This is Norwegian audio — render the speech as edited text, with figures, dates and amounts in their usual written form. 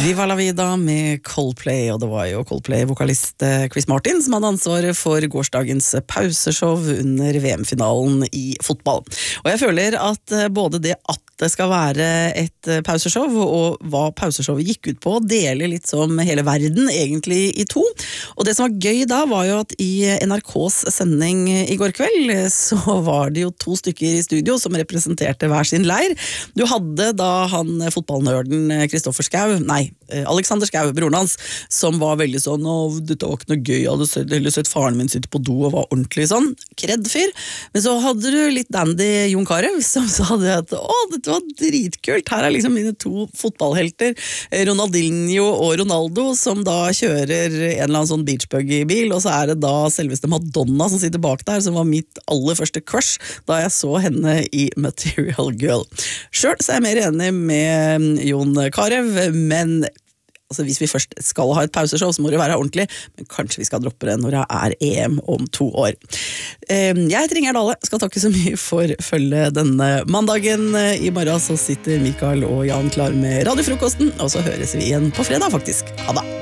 Viva la vida med Coldplay, og det var jo Coldplay-vokalist Chris Martin som hadde ansvaret for gårsdagens pauseshow under VM-finalen i fotball. Og jeg føler at både det at det skal være et pauseshow, og hva pauseshowet gikk ut på, deler litt som hele verden egentlig i to. Og det som var gøy da, var jo at i NRKs sending i går kveld, så var det jo 2 stykker i studio som representerte hver sin leir. Du hadde da han fotballnørden Kristoffer Schau, Alexander Schau, broren hans, som var veldig sånn, dette var ikke noe gøy, jeg hadde heller sett faren min sitte på do og var ordentlig sånn, kredd fyr. Men så hadde du litt dandy Jon Carew, som sa det at, dette var dritkult, her liksom mine 2 fotballhelter, Ronaldinho og Ronaldo, som da kjører en eller annen sånn beachbuggy-bil, og så det da selveste Madonna som sitter bak der, som var mitt aller første crush, da jeg så henne i Material Girl. Selv så jeg mer enig med Jon Carew, men altså, hvis vi først skal ha et pauseshow, så må det være ordentlig, men kanskje vi skal droppe det når det EM om 2 år. Jeg heter Inger Dale, skal takke så mye for følget denne mandagen. I morgen så sitter Mikael og Jan klar med radiofrokosten, og så høres vi igjen på fredag faktisk. Ha det!